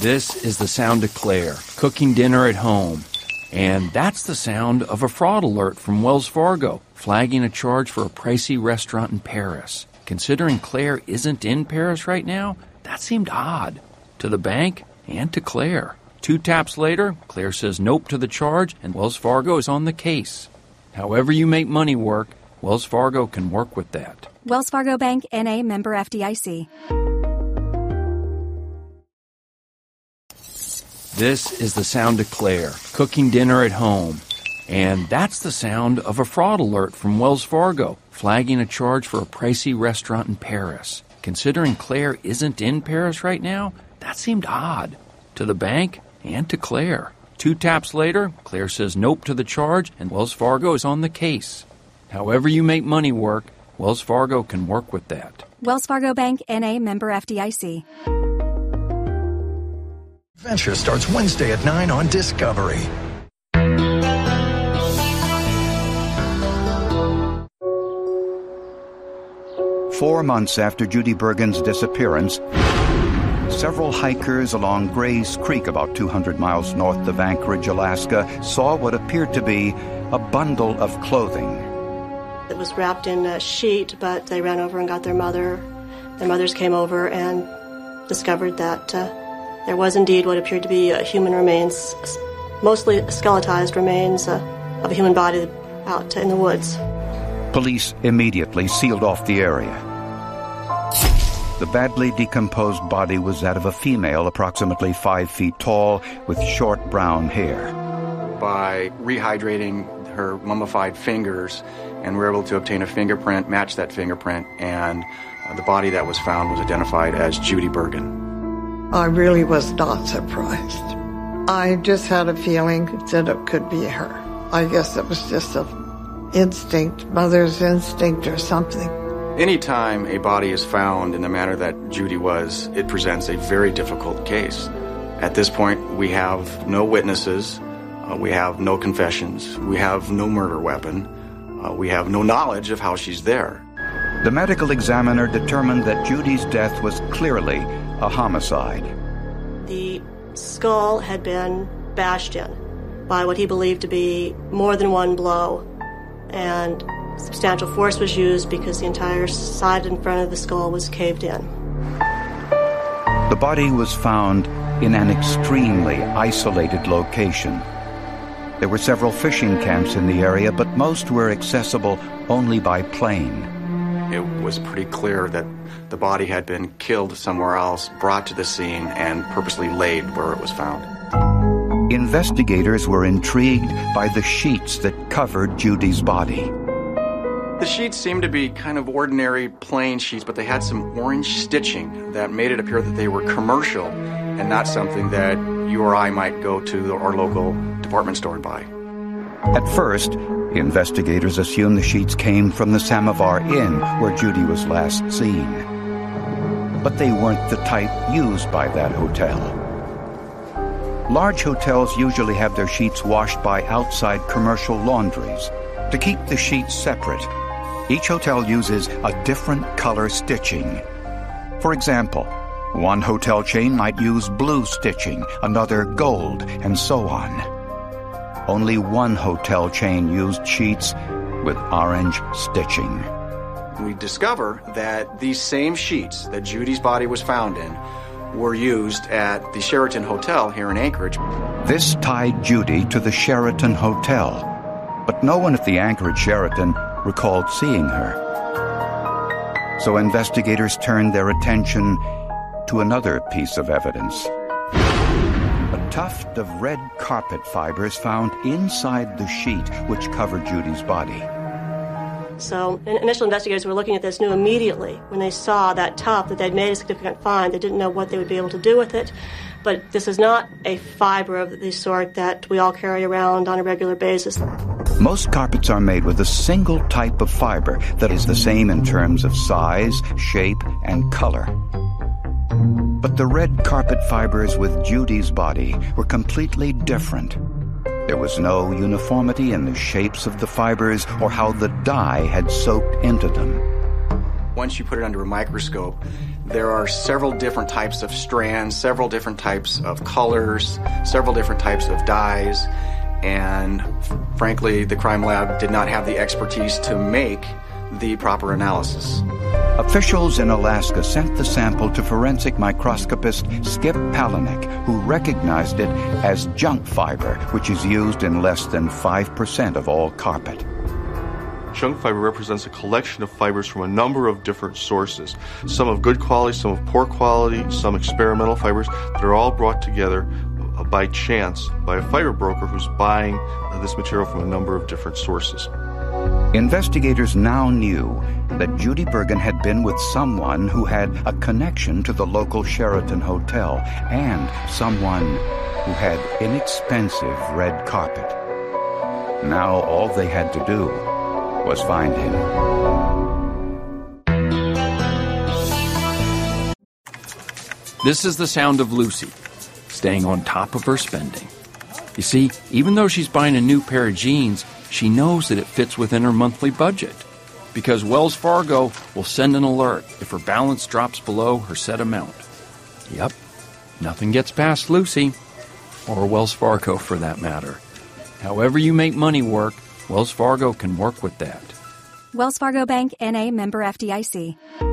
This is the sound of Claire, cooking dinner at home. And that's the sound of a fraud alert from Wells Fargo, flagging a charge for a pricey restaurant in Paris. Considering Claire isn't in Paris right now, that seemed odd. To the bank and to Claire. 2 taps later, Claire says nope to the charge, and Wells Fargo is on the case. However you make money work, Wells Fargo can work with that. Wells Fargo Bank, N.A., member FDIC. This is the sound of Claire, cooking dinner at home. And that's the sound of a fraud alert from Wells Fargo, flagging a charge for a pricey restaurant in Paris. Considering Claire isn't in Paris right now, that seemed odd. To the bank and to Claire. 2 taps later, Claire says nope to the charge, and Wells Fargo is on the case. However you make money work, Wells Fargo can work with that. Wells Fargo Bank, N.A., member FDIC. Adventure starts Wednesday at 9 on Discovery. Four months after Judy Bergen's disappearance, several hikers along Gray's Creek, about 200 miles north of Anchorage, Alaska, saw what appeared to be a bundle of clothing. It was wrapped in a sheet, but they ran over and got their mother. Their mothers came over and discovered that there was indeed what appeared to be human remains, mostly skeletized remains of a human body out in the woods. Police immediately sealed off the area. The badly decomposed body was that of a female approximately 5 feet tall with short brown hair. By rehydrating her mummified fingers, and we were able to obtain a fingerprint, match that fingerprint, and the body that was found was identified as Judy Bergen. I really was not surprised. I just had a feeling that it could be her. I guess it was just an instinct, mother's instinct or something. Anytime a body is found in the manner that Judy was, it presents a very difficult case. At this point, we have no witnesses, we have no confessions, we have no murder weapon, we have no knowledge of how she's there. The medical examiner determined that Judy's death was clearly a homicide. The skull had been bashed in by what he believed to be more than one blow, and substantial force was used because the entire side and front of the skull was caved in. The body was found in an extremely isolated location. There were several fishing camps in the area, but most were accessible only by plane. It was pretty clear that the body had been killed somewhere else, brought to the scene, and purposely laid where it was found. Investigators were intrigued by the sheets that covered Judy's body. The sheets seemed to be kind of ordinary, plain sheets, but they had some orange stitching that made it appear that they were commercial and not something that you or I might go to our local department store and buy. At first, investigators assumed the sheets came from the Samovar Inn, where Judy was last seen. But they weren't the type used by that hotel. Large hotels usually have their sheets washed by outside commercial laundries. To keep the sheets separate, each hotel uses a different color stitching. For example, one hotel chain might use blue stitching, another gold, and so on. Only one hotel chain used sheets with orange stitching. We discover that these same sheets that Judy's body was found in were used at the Sheraton Hotel here in Anchorage. This tied Judy to the Sheraton Hotel, but no one at the Anchorage Sheraton recalled seeing her. So investigators turned their attention to another piece of evidence. A tuft of red carpet fibers found inside the sheet which covered Judy's body. So initial investigators were looking at this, knew immediately when they saw that tuft that they'd made a significant find. They didn't know what they would be able to do with it. But this is not a fiber of the sort that we all carry around on a regular basis. Most carpets are made with a single type of fiber that is the same in terms of size, shape, and color. But the red carpet fibers with Judy's body were completely different. There was no uniformity in the shapes of the fibers or how the dye had soaked into them. Once you put it under a microscope, There are several different types of strands, several different types of colors, several different types of dyes, and frankly, the crime lab did not have the expertise to make the proper analysis. Officials in Alaska sent the sample to forensic microscopist Skip Palahniuk, who recognized it as junk fiber, which is used in less than 5% of all carpet. Junk fiber represents a collection of fibers from a number of different sources, some of good quality, some of poor quality, some experimental fibers that are all brought together by chance by a fiber broker who's buying this material from a number of different sources. Investigators now knew that Judy Bergen had been with someone who had a connection to the local Sheraton Hotel and someone who had inexpensive red carpet. Now all they had to do was find him. This is the sound of Lucy, staying on top of her spending. You see, even though she's buying a new pair of jeans, she knows that it fits within her monthly budget, because Wells Fargo will send an alert if her balance drops below her set amount. Yep, nothing gets past Lucy, or Wells Fargo for that matter. However you make money work, Wells Fargo can work with that. Wells Fargo Bank, N.A., member FDIC.